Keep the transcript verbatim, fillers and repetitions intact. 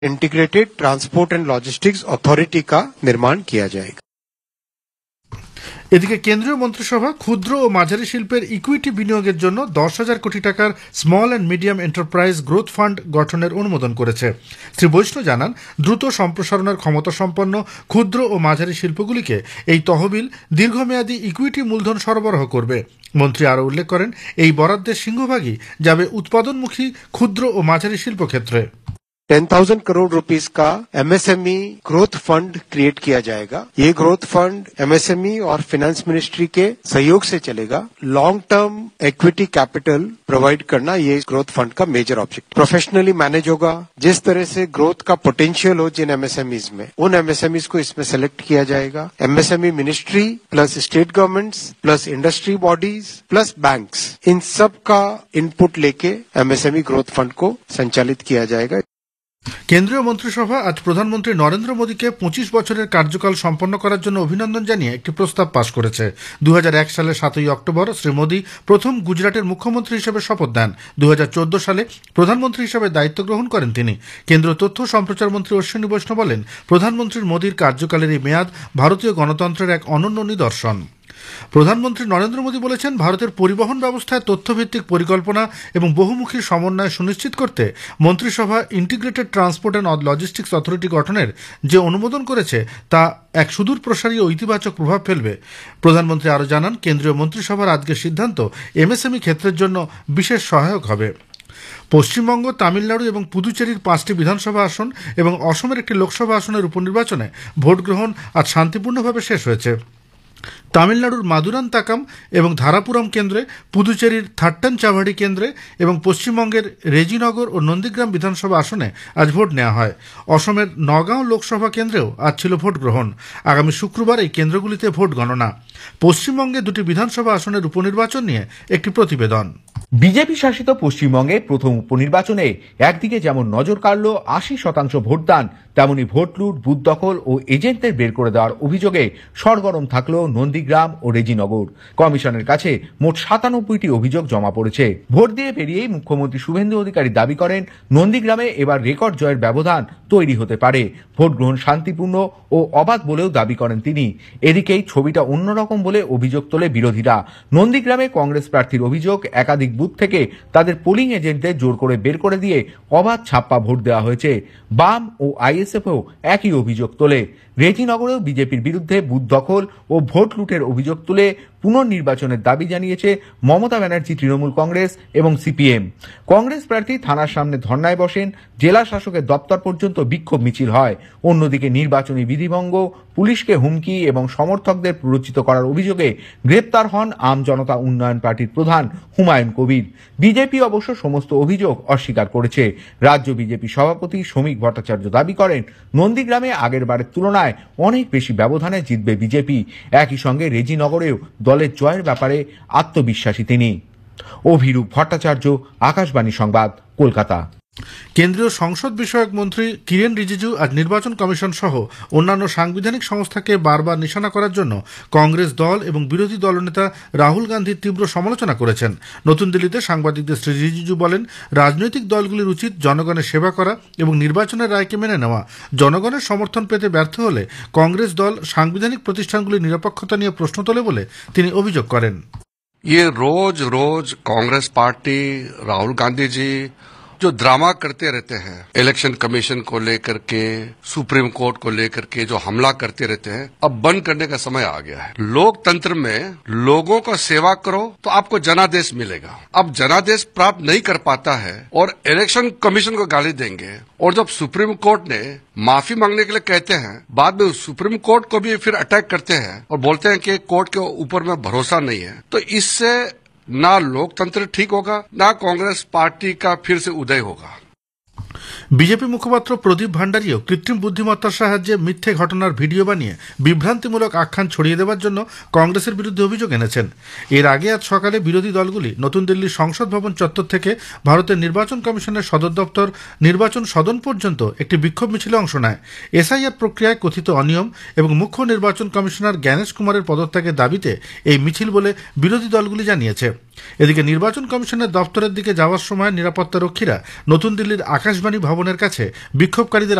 Integrated transport and logistics authority का निर्माण किया जाएगा। এদিকে কেন্দ্রীয় মন্ত্রিসভা ক্ষুদ্র ও মাঝারি শিল্পের ইকুইটি বিনিয়োগের জন্য দশ হাজার কোটি টাকার small and medium enterprise growth fund গঠনের অনুমোদন করেছে। শ্রী বৈষ্ণব জানান, দ্রুত সম্প্রসারণের ক্ষমতা সম্পন্ন ক্ষুদ্র ও মাঝারি শিল্পগুলিকে এই তহবিল দীর্ঘমেয়াদী ইকুইটি মূলধন সরবরাহ করবে। মন্ত্রী আরও উল্লেখ করেন, এই বরাদ্দের সিংহভাগই যাবে উৎপাদনমুখী ক্ষুদ্র ও মাঝারি শিল্প ক্ষেত্রে। टेन थाउजेंड करोड़ रुपीस का एमएसएमई ग्रोथ फंड क्रिएट किया जाएगा। ये ग्रोथ फंड एमएसएमई और फाइनेंस मिनिस्ट्री के सहयोग से चलेगा। Long term equity capital provide करना ये ग्रोथ फंड का मेजर ऑब्जेक्ट। प्रोफेशनली मैनेज होगा। जिस तरह से ग्रोथ का पोटेंशियल हो जिन एमएसएमईज में, उन एमएसएमईज को इसमें सेलेक्ट किया जाएगा। MSME ministry plus state governments plus industry bodies plus banks, इन सब का इनपुट लेके एमएसएमई ग्रोथ फंड को संचालित किया जाएगा। কেন্দ্রীয় মন্ত্রিসভা আজ প্রধানমন্ত্রী নরেন্দ্র মোদীকে পঁচিশ বছরের কার্যকাল সম্পন্ন করার জন্য অভিনন্দন জানিয়ে একটি প্রস্তাব পাশ করেছে। দু হাজার এক সালের সাতই অক্টোবর শ্রী মোদী প্রথম গুজরাটের মুখ্যমন্ত্রী হিসেবে শপথ নেন। দু হাজার চোদ্দ সালে প্রধানমন্ত্রী হিসেবে দায়িত্ব গ্রহণ করেন তিনি। কেন্দ্রীয় তথ্য সম্প্রচার মন্ত্রী অশ্বিনী বৈষ্ণব বলেন, প্রধানমন্ত্রী মোদীর কার্যকালের এই মেয়াদ ভারতীয় গণতন্ত্রের এক অনন্য নিদর্শন। প্রধানমন্ত্রী নরেন্দ্র মোদী বলেছেন, ভারতের পরিবহন ব্যবস্থায় তথ্যভিত্তিক পরিকল্পনা এবং বহুমুখী সমন্বয় সুনিশ্চিত করতে মন্ত্রিসভা integrated transport and logistics authority গঠনের যে অনুমোদন করেছে তা এক সুদূর প্রসারী ও ইতিবাচক প্রভাব ফেলবে। প্রধানমন্ত্রী আরও জানান, কেন্দ্রীয় মন্ত্রিসভার আজকের সিদ্ধান্ত এমএসএমই ক্ষেত্রের জন্য বিশেষ সহায়ক হবে। পশ্চিমবঙ্গ, তামিলনাড়ু এবং পুদুচেরির পাঁচটি বিধানসভা আসন এবং অসমের একটি লোকসভা আসনের উপনির্বাচনে ভোট গ্রহণ আজ শান্তিপূর্ণভাবে শেষ হয়েছে। তামিলনাড়ুর মাদুরান্তাকাম এবং ধারাপুরম কেন্দ্রে, পুদুচেরির থাট্টান চাভাড়ি কেন্দ্রে এবং পশ্চিমবঙ্গের রেজিনগর ও নন্দীগ্রাম বিধানসভা আসনে আজ ভোট নেওয়া হয়। অসমের নগাঁও লোকসভা কেন্দ্রেও আজ ছিল ভোট গ্রহণ। আগামী শুক্রবার এই কেন্দ্রগুলিতে ভোট গণনা। পশ্চিমবঙ্গে দুটি বিধানসভা আসনের উপনির্বাচন নিয়ে একটি প্রতিবেদন। বিজেপি শাসিত পশ্চিমবঙ্গে প্রথম উপনির্বাচনে একদিকে যেমন নজর কাড়ল আশি শতাংশ ভোটদান, তেমনি ভোট লুট, বুথ দখল ও এজেন্টদের বের করে দেওয়ার অভিযোগে সরগরম থাকল নন্দীগ্রাম ও রেজিনগর। কমিশনের কাছে মোট সাতানব্বইটি অভিযোগ জমা পড়েছে। ভোট দিয়ে বেরিয়েই মুখ্যমন্ত্রী শুভেন্দু অধিকারী দাবি করেন, নন্দীগ্রামে এবার রেকর্ড জয়ের ব্যবধান তৈরি হতে পারে। ভোট গ্রহণ শান্তিপূর্ণ ও অবাধ বলেও দাবি করেন তিনি। এদিকেই ছবিটা অন্যরকম বলে অভিযোগ তোলে বিরোধীরা। নন্দীগ্রামে কংগ্রেস প্রার্থীর অভিযোগ, একাধিক বুথ থেকে তাদের পোলিং এজেন্টদের জোর করে বের করে দিয়ে অবাধ ছাপ্পা ভোট দেওয়া হয়েছে। বাম ও আইএসএফও একই অভিযোগ তোলে। রেজিনগরেও বিজেপির বিরুদ্ধে বুথ দখল ও ভোট লুটের অভিযোগ তুলে পুনর্নির্বাচনের দাবি জানিয়েছে মমতা ব্যানার্জি, তৃণমূল কংগ্রেস এবং সিপিএম। কংগ্রেস প্রার্থী থানার সামনে ধর্নায় বসেন, জেলা শাসকের দপ্তর পর্যন্ত বিক্ষোভ মিছিল হয়। অন্যদিকে নির্বাচনী বিধিভঙ্গ, পুলিশকে হুমকি এবং সমর্থকদের প্ররোচিত করার অভিযোগে গ্রেপ্তার হন আম জনতা উন্নয়ন পার্টির প্রধান হুমায়ুন কবির। বিজেপি অবশ্য সমস্ত অভিযোগ অস্বীকার করেছে। রাজ্য বিজেপি সভাপতি শ্রমিক ভট্টাচার্য দাবি করেন, নন্দীগ্রামে আগের বারের তুলনায় অনেক বেশি ব্যবধানে জিতবে বিজেপি। একই সঙ্গে রেজিনগরেও দলের জয়ের ব্যাপারে আত্মবিশ্বাসী তিনি। অভিরূপ ভট্টাচার্য, আকাশবাণী সংবাদ, কলকাতা। কেন্দ্রীয় সংসদ বিষয়ক মন্ত্রী কিরেন রিজিজু আজ নির্বাচন কমিশন সহ অন্যান্য সাংবিধানিক সংস্থাকে বারবার নিশানা করার জন্য কংগ্রেস দল এবং বিরোধী দলনেতা রাহুল গান্ধীর তীব্র সমালোচনা করেছেন। নতুন দিল্লিতে সাংবাদিকদের শ্রী রিজিজু বলেন, রাজনৈতিক দলগুলির উচিত জনগণের সেবা করা এবং নির্বাচনের রায়কে মেনে নেওয়া। জনগণের সমর্থন পেতে ব্যর্থ হলে কংগ্রেস দল সাংবিধানিক প্রতিষ্ঠানগুলির নিরপেক্ষতা নিয়ে প্রশ্ন তোলে বলে তিনি অভিযোগ করেন। ये रोज रोज कांग्रेस पार्टी, राहुल गांधी जी जो ड्रामा करते रहते हैं, इलेक्शन कमीशन को लेकर के, सुप्रीम कोर्ट को लेकर के जो हमला करते रहते हैं, अब बंद करने का समय आ गया है। लोकतंत्र में लोगों का सेवा करो तो आपको जनादेश मिलेगा। अब जनादेश प्राप्त नहीं कर पाता है और इलेक्शन कमीशन को गाली देंगे, और जब सुप्रीम कोर्ट ने माफी मांगने के लिए कहते हैं, बाद में सुप्रीम कोर्ट को भी फिर अटैक करते हैं और बोलते हैं कि कोर्ट के ऊपर में भरोसा नहीं है, तो इससे ना लोकतंत्र ठीक होगा, ना कांग्रेस पार्टी का फिर से उदय होगा। বিজেপি মুখপাত্র প্রদীপ ভান্ডারীও কৃত্রিম বুদ্ধিমত্তার সাহায্যে মিথ্যে ঘটনার ভিডিও বানিয়ে বিভ্রান্তিমূলক আখ্যান ছড়িয়ে দেওয়ার জন্য কংগ্রেসের বিরুদ্ধে অভিযোগ এনেছেন। এর আগে আজ সকালে বিরোধী দলগুলি নতুন দিল্লির সংসদ ভবন চত্বর থেকে ভারতের নির্বাচন কমিশনের সদর দপ্তর নির্বাচন সদন পর্যন্ত একটি বিক্ষোভ মিছিলে অংশ নেয়। এসআইআর প্রক্রিয়ায় কথিত অনিয়ম এবং মুখ্য নির্বাচন কমিশনার জ্ঞানেশ কুমারের পদত্যাগের দাবিতে এই মিছিল বলে বিরোধী দলগুলি জানিয়েছে। এদিকে নির্বাচন কমিশনের দপ্তরের দিকে যাওয়ার সময় নিরাপত্তারক্ষীরা নতুন দিল্লির আকাশবাণী ভবনের কাছে বিক্ষোভকারীদের